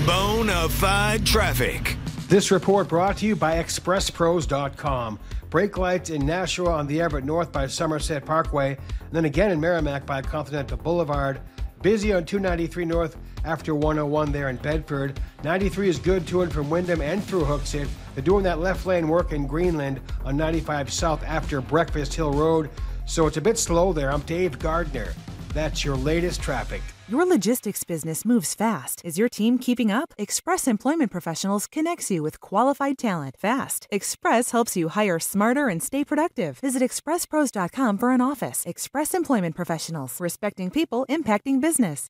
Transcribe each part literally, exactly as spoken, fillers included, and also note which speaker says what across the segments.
Speaker 1: Bonafide traffic.
Speaker 2: This report brought to you by express pros dot com. Brake lights in Nashua on the Everett North by Somerset Parkway, and then again in Merrimack by Continental Boulevard. Busy on two ninety-three North after one oh one there in Bedford. ninety-three is good to and from Wyndham and through Hooksett. They're doing that left lane work in Greenland on ninety-five South after Breakfast Hill Road, so it's a bit slow there. I'm Dave Gardner. That's your latest traffic.
Speaker 3: Your logistics business moves fast. Is your team keeping up? Express Employment Professionals connects you with qualified talent fast. Express helps you hire smarter and stay productive. Visit express pros dot com for an office. Express Employment Professionals. Respecting people, impacting business.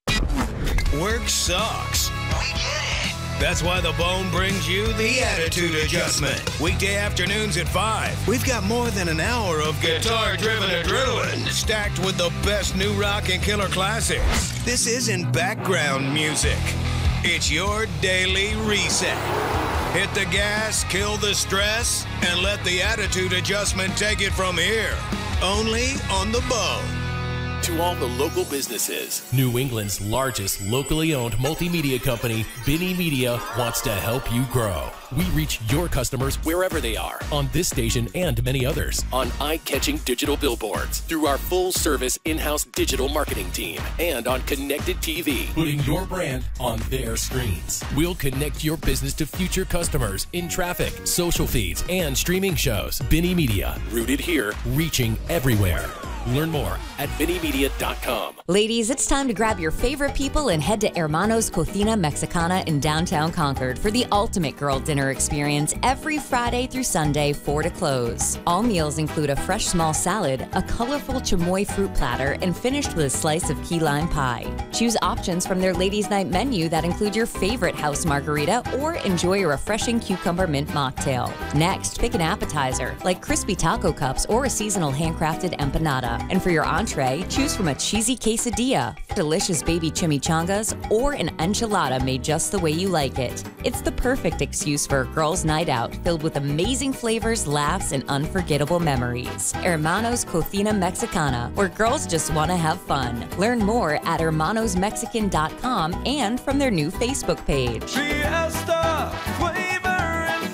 Speaker 1: Work sucks. We get it. That's why The Bone brings you the Attitude Adjustment. Weekday afternoons at five. We've got more than an hour of guitar-driven adrenaline stacked with the best new rock and killer classics. This isn't background music. It's your daily reset. Hit the gas, kill the stress, and let the Attitude Adjustment take it from here. Only on The Bone.
Speaker 4: To all the local businesses, New England's largest locally owned multimedia company, Binny Media, wants to help you grow. We reach your customers wherever they are on this station and many others on eye-catching digital billboards through our full-service in-house digital marketing team and on connected T V, putting your brand on their screens. We'll connect your business to future customers in traffic, social feeds, and streaming shows. Binny Media, rooted here, reaching everywhere. Learn more at binny media dot com.
Speaker 5: Ladies, it's time to grab your favorite people and head to Hermanos Cocina Mexicana in downtown Concord for the ultimate girl dinner experience every Friday through Sunday, four to close. All meals include a fresh small salad, a colorful chamoy fruit platter, and finished with a slice of key lime pie. Choose options from their ladies' night menu that include your favorite house margarita or enjoy a refreshing cucumber mint mocktail. Next, pick an appetizer like crispy taco cups or a seasonal handcrafted empanada. And for your entree, choose from a cheesy quesadilla, delicious baby chimichangas, or an enchilada made just the way you like it. It's the perfect excuse for a girls' night out filled with amazing flavors, laughs, and unforgettable memories. Hermanos Cocina Mexicana, where girls just want to have fun. Learn more at hermanos mexican dot com and from their new Facebook page.
Speaker 6: Fiesta, flavor, and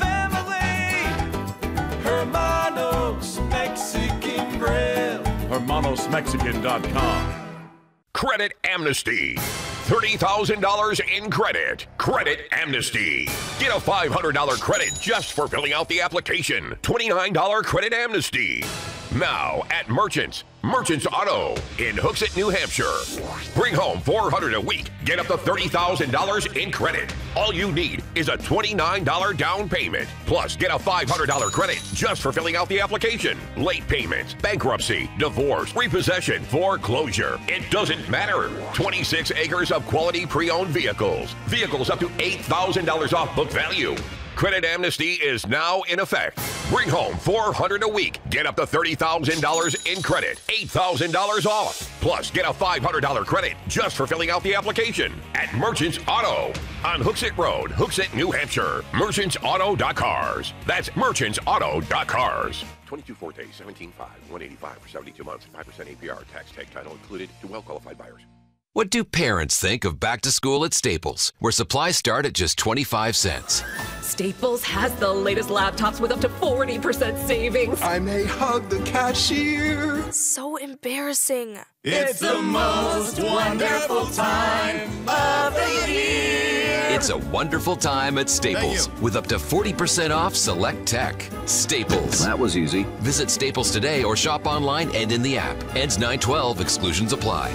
Speaker 6: family. Hermanos Mexican Grill. hermanos mexican dot com.
Speaker 7: Credit Amnesty. thirty thousand dollars in credit. Credit Amnesty. Get a five hundred dollars credit just for filling out the application. twenty-nine dollars Credit Amnesty. Now at Merchants. Merchants Auto in Hooksett, New Hampshire. Bring home four hundred dollars a week. Get up to thirty thousand dollars in credit. All you need is a twenty-nine dollars down payment. Plus, get a five hundred dollars credit just for filling out the application. Late payments, bankruptcy, divorce, repossession, foreclosure. It doesn't matter. twenty-six acres of quality pre-owned vehicles. Vehicles up to eight thousand dollars off book value. Credit Amnesty is now in effect. Bring home four hundred dollars a week. Get up to thirty thousand dollars in credit. eight thousand dollars off. Plus, get a five hundred dollars credit just for filling out the application at Merchants Auto on Hooksett Road, Hooksett, New Hampshire. merchants auto dot cars. That's merchants auto dot cars. twenty-two Forte, seventeen five, one eighty-five for seventy-two months, five percent A P R, tax tag title included to well-qualified buyers.
Speaker 8: What do parents think of back to school at Staples, where supplies start at just twenty-five cents?
Speaker 9: Staples has the latest laptops with up to forty percent savings.
Speaker 10: I may hug the cashier.
Speaker 11: So embarrassing.
Speaker 6: It's the most wonderful time of the year.
Speaker 8: It's a wonderful time at Staples with up to forty percent off select tech. Staples.
Speaker 12: That was easy.
Speaker 8: Visit Staples today or shop online and in the app. Ends nine twelve. Exclusions apply.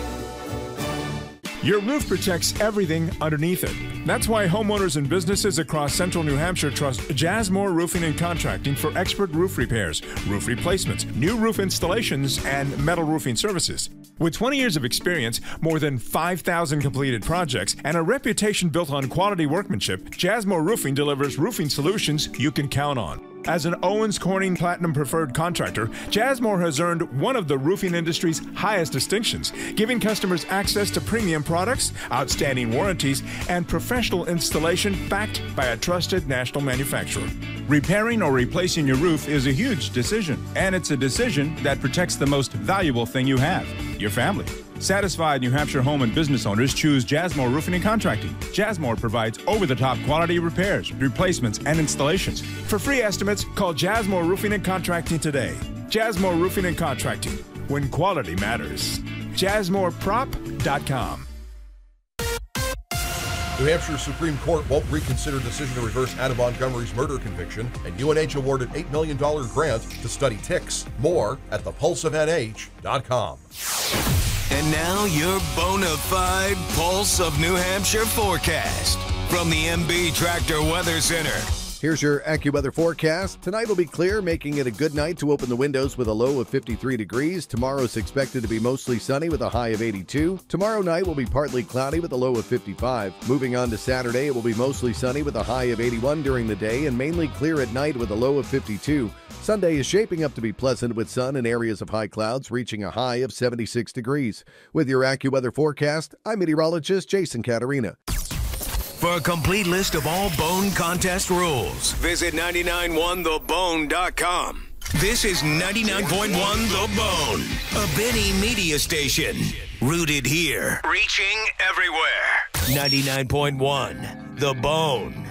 Speaker 13: Your roof protects everything underneath it. That's why homeowners and businesses across central New Hampshire trust Jasmore Roofing and Contracting for expert roof repairs, roof replacements, new roof installations, and metal roofing services. With twenty years of experience, more than five thousand completed projects, and a reputation built on quality workmanship, Jasmore Roofing delivers roofing solutions you can count on. As an Owens Corning Platinum Preferred Contractor, Jasmore has earned one of the roofing industry's highest distinctions, giving customers access to premium products, outstanding warranties, and professional installation backed by a trusted national manufacturer.
Speaker 14: Repairing or replacing your roof is a huge decision, and it's a decision that protects the most valuable thing you have, your family. Satisfied New Hampshire home and business owners choose Jasmore Roofing and Contracting. Jasmore provides over-the-top quality repairs, replacements, and installations. For free estimates, call Jasmore Roofing and Contracting today. Jasmore Roofing and Contracting, when quality matters. jasmore prop dot com.
Speaker 11: New Hampshire Supreme Court won't reconsider decision to reverse Anna Montgomery's murder conviction, and U N H awarded eight million dollars grant to study ticks. More at the pulse of N H dot com.
Speaker 1: And now your bona fide Pulse of New Hampshire forecast from the M B Tractor Weather Center.
Speaker 12: Here's your AccuWeather forecast. Tonight will be clear, making it a good night to open the windows with a low of fifty-three degrees. Tomorrow's expected to be mostly sunny with a high of eighty-two. Tomorrow night will be partly cloudy with a low of fifty-five. Moving on to Saturday, it will be mostly sunny with a high of eighty-one during the day and mainly clear at night with a low of fifty-two. Sunday is shaping up to be pleasant with sun and areas of high clouds, reaching a high of seventy-six degrees. With your AccuWeather forecast, I'm meteorologist Jason Caterina.
Speaker 1: For a complete list of all Bone contest rules, visit nine nine one the bone dot com. This is ninety-nine point one The Bone, a Benny media station. Rooted here, reaching everywhere. ninety-nine point one The Bone.